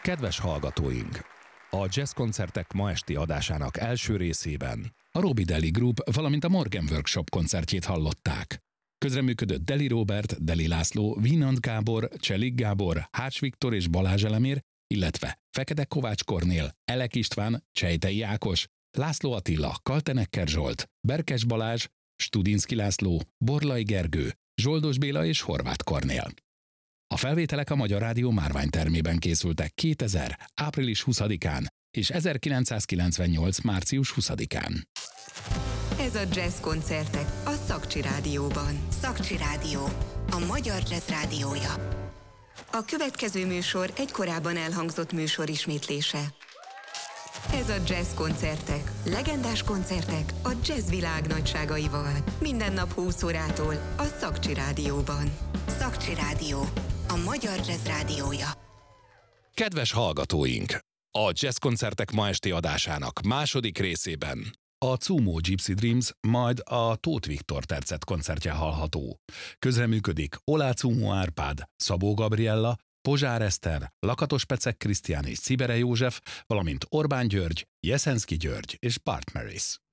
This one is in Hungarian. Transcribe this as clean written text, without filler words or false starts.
Kedves hallgatóink! A jazzkoncertek ma esti adásának első részében a Robi Deli Group, valamint a Morgan Workshop koncertjét hallották. Közreműködött Deli Róbert, Deli László, Vinant Gábor, Cselik Gábor, Hács Viktor és Balázs Elemér, illetve Fekete Kovács Kornél, Elek István, Csejtei Ákos, László Attila, Kaltenecker Zsolt, Berkes Balázs, Studinszky László, Borlai Gergő, Zsoldos Béla és Horváth Kornél. A felvételek a Magyar Rádió márványtermében készültek 2000. április 20-án és 1998. március 20-án. Ez a Jazz koncertek a Szakcsi Rádióban. Szakcsi Rádió, a magyar jazz rádiója. A következő műsor egy korábban elhangzott műsor ismétlése. Ez a Jazz koncertek, legendás koncertek a jazz világ nagyságaival. Minden nap 20 órától a Szakcsi Rádióban. Szakcsi Rádió, a magyar jazz rádiója. Kedves hallgatóink! A jazzkoncertek ma esti adásának második részében a Cumó Gypsy Dreams, majd a Tóth Viktor tercet koncertje hallható. Közreműködik Olá Cumó Árpád, Szabó Gabriella, Pozsár Eszter, Lakatos Pecek Krisztián és Cibere József, valamint Orbán György, Jeszenszky György és Bart Maris.